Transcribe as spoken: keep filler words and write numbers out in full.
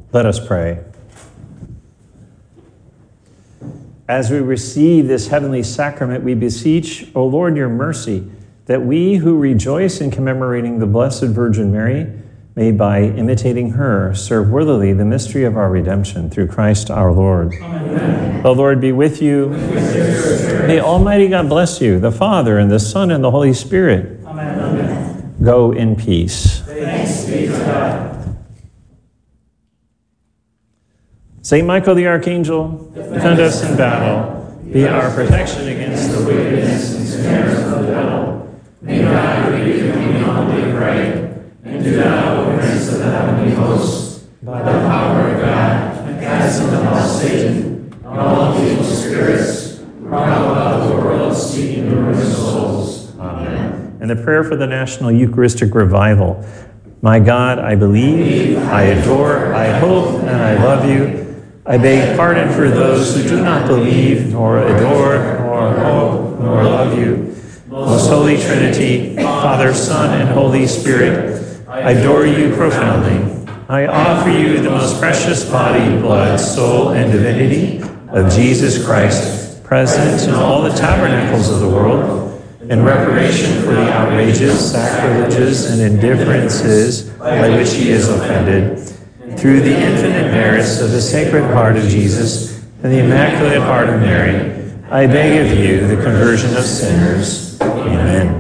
Let us pray. As we receive this heavenly sacrament, we beseech, O Lord, your mercy, that we who rejoice in commemorating the Blessed Virgin Mary may, by imitating her, serve worthily the mystery of our redemption through Christ our Lord. Amen. The Lord be with you. With may Almighty God bless you, the Father, and the Son, and the Holy Spirit. Amen. Amen. Go in peace. Thanks be to God. Saint Michael the Archangel, defend us in battle. Be our protection against the wickedness and snares of the devil. May God rebuke him, we humbly pray. And do thou, O Prince of the heavenly hosts, by the power of God, cast into hell Satan and all evil spirits, prowl about the world, seeking the ruin of souls. Amen. And the prayer for the National Eucharistic Revival. My God, I believe, I adore, I hope, and I love you. I beg pardon for those who do not believe, nor adore, nor hope, nor love you. Most Holy Trinity, Father, Son, and Holy Spirit, I adore you profoundly. I offer you the most precious body, blood, soul, and divinity of Jesus Christ, present in all the tabernacles of the world, in reparation for the outrages, sacrileges, and indifferences by which he is offended, through the infinite merits of the Sacred Heart of Jesus and the Immaculate Heart of Mary, I beg of you the conversion of sinners. Amen.